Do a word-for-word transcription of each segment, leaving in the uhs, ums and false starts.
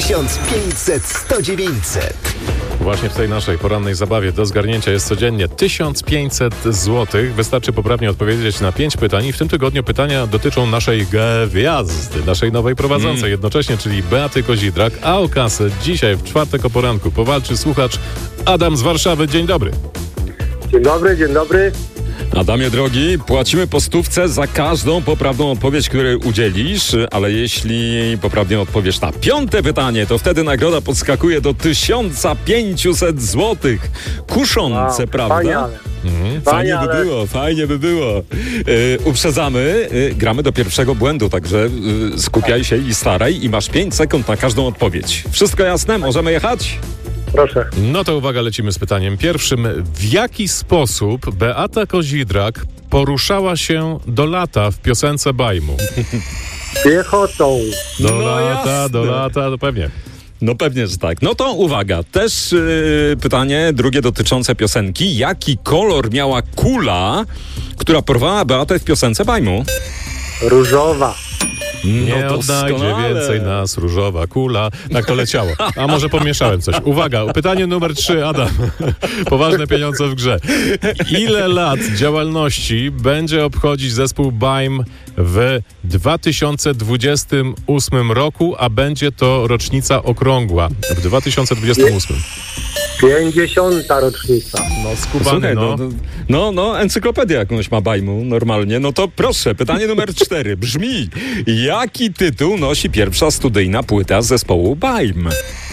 tysiąc pięćset, sto dziewięćset. Właśnie w tej naszej porannej zabawie do zgarnięcia jest codziennie tysiąc pięćset złotych. Wystarczy poprawnie odpowiedzieć na pięć pytań i w tym tygodniu pytania dotyczą naszej gwiazdy, naszej nowej prowadzącej mm. jednocześnie, czyli Beaty Kozidrak, a o kasę dzisiaj w czwartek o poranku powalczy słuchacz Adam z Warszawy. Dzień dobry. Dzień dobry, dzień dobry. Adamie drogi, płacimy po stówce za każdą poprawną odpowiedź, której udzielisz, ale jeśli poprawnie odpowiesz na piąte pytanie, to wtedy nagroda podskakuje do tysiąc pięćset złotych. Kuszące, Wow, prawda? wspaniale. Mhm. Fajnie by ale... było, fajnie by było. Yy, uprzedzamy, yy, gramy do pierwszego błędu, także yy, skupiaj się i staraj i masz pięć sekund na każdą odpowiedź. Wszystko jasne? Możemy jechać? Proszę. No to uwaga, lecimy z pytaniem pierwszym. W jaki sposób Beata Kozidrak poruszała się do lata w piosence Bajmu? Piechotą. Do No lata, jasne. do lata, to pewnie. No pewnie, że tak. No to uwaga, też yy, pytanie drugie dotyczące piosenki. Jaki kolor miała kula, która porwała Beatę w piosence Bajmu? Różowa. Nie No odnajdzie doskonale. więcej nas różowa kula. Tak to leciało. A może pomieszałem coś. Uwaga, pytanie numer trzy, Adam. Poważne pieniądze w grze. Ile lat działalności będzie obchodzić zespół Bajm w dwa tysiące dwudziestym ósmym roku, a będzie to rocznica okrągła w dwa tysiące dwudziestym ósmym? Pięćdziesiąta rocznica. No skubany, Słuchaj, no. no, no, no, encyklopedię jakąś ma Bajmu normalnie. No to proszę, pytanie numer cztery brzmi: jaki tytuł nosi pierwsza studyjna płyta zespołu Bajm?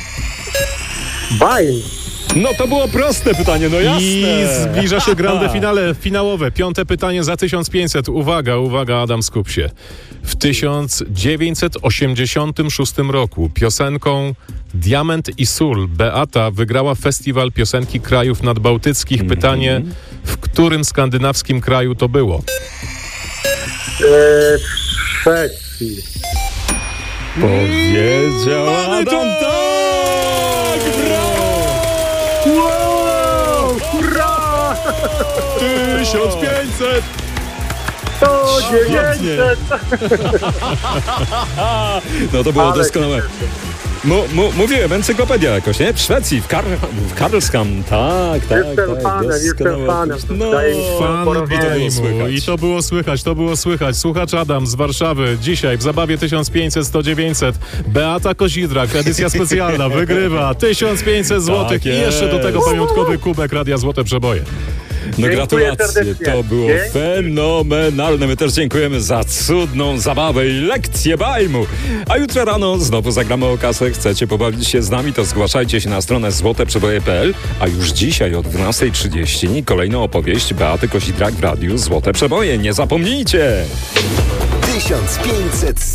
Bajm. No to było proste pytanie, no jasne. I zbliża się grande finale, finałowe. Piąte pytanie za tysiąc pięćset. Uwaga, uwaga, Adam, skup się. W tysiąc dziewięćset osiemdziesiątym szóstym roku piosenką Diament i Sól Beata wygrała festiwal piosenki krajów nadbałtyckich. Mm-hmm. Pytanie, w którym skandynawskim kraju to było? E, w Szwecji. Powiedział Mamy to! Adam, tak! Brawo! Wow! Hurra! tysiąc pięćset! sto dziewięćset. No to było Ale doskonałe. M- m- mówiłem, encyklopedia jakoś, nie? W Szwecji, w, Kar- w Karlskam, tak, tak. Jestem tak, fanem, jestem doskonałe. fanem. No, Daję mi Fan porozumienie. Bajmu. słychać. I to było słychać, to było słychać. Słuchacz Adam z Warszawy dzisiaj w zabawie tysiąc pięćset, sto dziewięćset. Beata Kozidrak, edycja specjalna, wygrywa tysiąc pięćset złotych Tak i jeszcze do jest. tego pamiątkowy kubek Radia Złote Przeboje. No Dziękuję gratulacje, serdecznie. to było Dzięki. fenomenalne. My też dziękujemy za cudną zabawę i lekcję Bajmu. A jutro rano znowu zagramy o kasę. Chcecie pobawić się z nami, to zgłaszajcie się na stronę złote przeboje kropka p l. A już dzisiaj o dwunasta trzydzieści kolejna opowieść Beaty Kozidrak w radiu Złote Przeboje. Nie zapomnijcie! tysiąc pięćset